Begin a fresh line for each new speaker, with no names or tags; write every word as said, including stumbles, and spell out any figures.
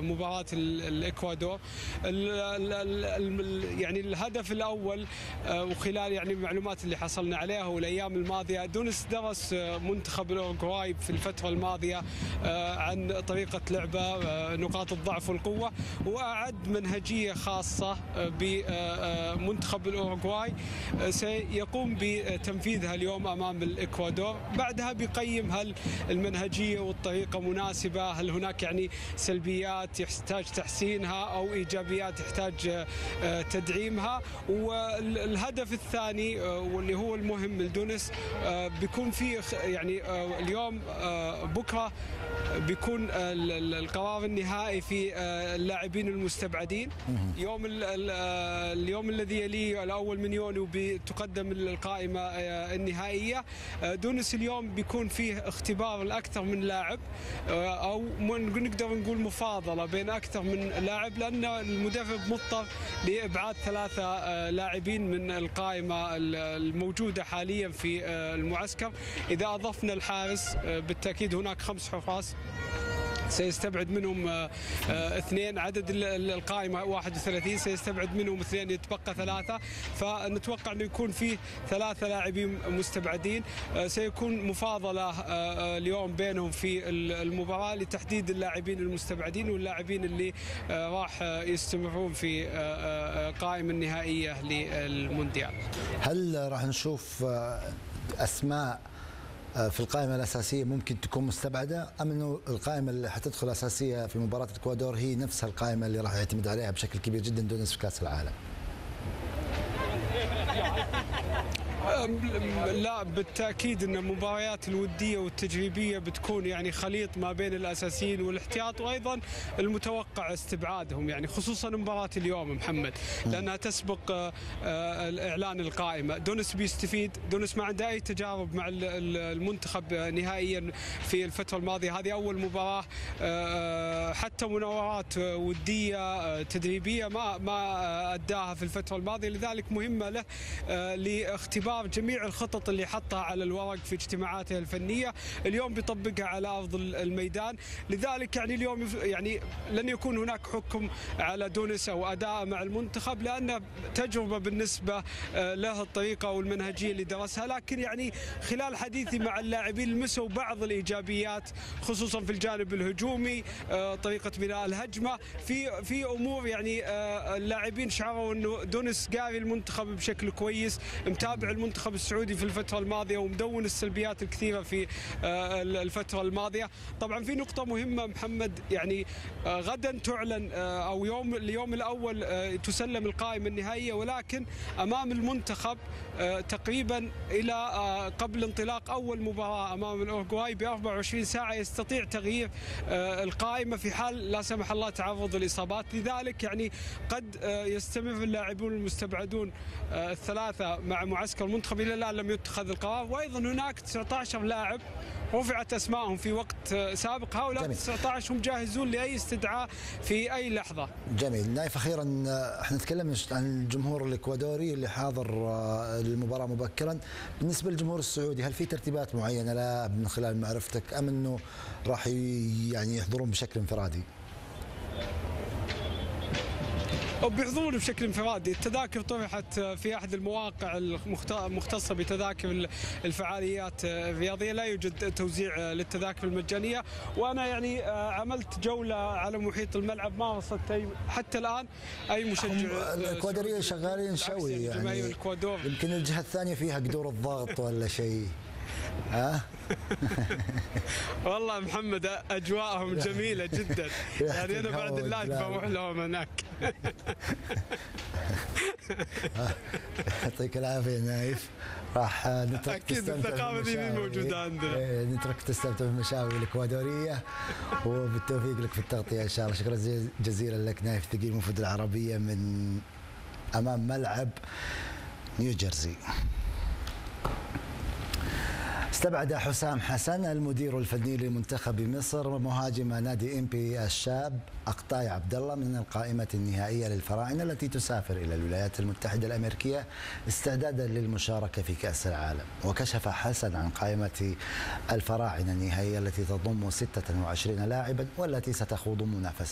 مباراة الإكوادور. يعني الهدف الأول وخلال يعني المعلومات اللي حصلنا عليها والأيام الماضية، دونس درس منتخب الأوروغواي في الفترة الماضية عن طريقة لعبه، نقاط الضعف والقوة، وأعد منهجية خاصة بمنتخب الأوروغواي سيقوم بتنفيذها اليوم أمام الإكوادور. بعدها بيقيم هل المنهجية والطريقة مناسبة، هل هناك يعني سلبيات يحتاج تحسينها أو إيجابيات يحتاج تدعيمها. والهدف الثاني واللي هو المهم لتونس بيكون فيه يعني اليوم بكرة بيكون القرار النهائي في اللاعبين المستبعدين. يوم اليوم الذي يليه الأول من يونيو بتقدم القائمة النهائية. تونس اليوم بيكون فيه اختبار لأكثر من لاعب، أو نقدر نقول مفاضلة بين أكثر من لاعب، لأن المدرب مضطر لإبعاد ثلاثة لاعبين من القائمة الموجودة حاليا في المعسكر. إذا أضفنا الحارس بالتأكيد هناك خمس حراس سيستبعد منهم اثنين، عدد القائمة واحد وثلاثين سيستبعد منهم اثنين، يتبقى ثلاثة. فنتوقع أنه يكون فيه ثلاثة لاعبين مستبعدين. سيكون مفاضلة اليوم بينهم في المباراة لتحديد اللاعبين المستبعدين واللاعبين اللي راح يستمرون في القائمة النهائية للمونديال.
هل راح نشوف أسماء في القائمة الأساسية ممكن تكون مستبعدة، أم أنه القائمة اللي حتدخل أساسية في مباراة الإكوادور هي نفسها القائمة اللي راح يعتمد عليها بشكل كبير جدا تونس في كأس العالم؟
لا، بالتأكيد أن المباريات الودية والتجريبية بتكون يعني خليط ما بين الأساسيين والاحتياط، وأيضا المتوقع استبعادهم، يعني خصوصا مباراة اليوم محمد لأنها تسبق إعلان القائمة. تونس بيستفيد، تونس ما عندها أي تجارب مع المنتخب نهائيا في الفترة الماضية، هذه أول مباراة، حتى مناورات ودية تدريبية ما ما أداها في الفترة الماضية، لذلك مهمة له لاختبار جميع الخطط اللي حطها على الورق في اجتماعاته الفنية، اليوم بيطبقها على أرض الميدان. لذلك يعني اليوم يعني لن يكون هناك حكم على تونس أو أداء مع المنتخب، لأن تجربة بالنسبة له الطريقة والمنهجية اللي درسها. لكن يعني خلال حديثي مع اللاعبين لمسوا بعض الإيجابيات خصوصا في الجانب الهجومي، طريقة بناء الهجمة، في في أمور يعني اللاعبين شعروا أنه تونس قاري المنتخب بشكل كويس، متابع المنتخب السعودي في الفترة الماضية ومدون السلبيات الكثيرة في الفترة الماضية. طبعا في نقطة مهمة محمد، يعني غدا تعلن أو يوم اليوم الأول تسلم القائمة النهائية، ولكن أمام المنتخب تقريبا إلى قبل انطلاق أول مباراة أمام الأوروغواي ب أربع وعشرين ساعة يستطيع تغيير القائمة في حال لا سمح الله تعرض الإصابات. لذلك يعني قد يستمر اللاعبون المستبعدون الثلاثة مع معسكر المنتخب إلى الآن لم يتخذ القرار. وأيضا هناك تسعة عشر لاعب رفعت أسمائهم في وقت سابق، هؤلاء تسعة عشر هم جاهزون لأي استدعاء في أي لحظة.
جميل. نايف، أخيرا احنا تكلمنا عن الجمهور الإكوادوري اللي حاضر المباراة مبكرا، بالنسبة للجمهور السعودي هل في ترتيبات معينة لا من خلال معرفتك، أم أنه راح يعني يحضرون بشكل انفرادي؟
أو بيحضرون بشكل انفرادي. التذاكر طرحت في أحد المواقع المختصة بتذاكر الفعاليات الرياضية، لا يوجد توزيع للتذاكر المجانية. وأنا يعني عملت جولة على محيط الملعب، ما وصلت حتى الآن أي مشجع.
الإكوادوريين شغالين شوي، يعني يمكن الجهة الثانية فيها قدور الضغط ولا شيء. ها
والله محمد أجواءهم جميلة جدا، يعني أنا بعد اللايف بروح لهم هناك.
يعطيك العافية نايف، راح نترك
أكيد الثقافة دي موجودة عندنا،
نترك تستمتع بالمشاوي الإكوادورية، وبالتوفيق لك في التغطية إن شاء الله. شكرا جزيلا لك نايف ثقيل مفيد العربية من أمام ملعب نيوجيرسي. استبعد حسام حسن المدير الفني لمنتخب مصر مهاجم نادي إمبي الشاب أقطاي عبد الله من القائمة النهائية للفراعنة التي تسافر إلى الولايات المتحدة الأمريكية استعدادا للمشاركة في كأس العالم. وكشف حسن عن قائمة الفراعنة النهائية التي تضم ستة وعشرين لاعبا والتي ستخوض منافسة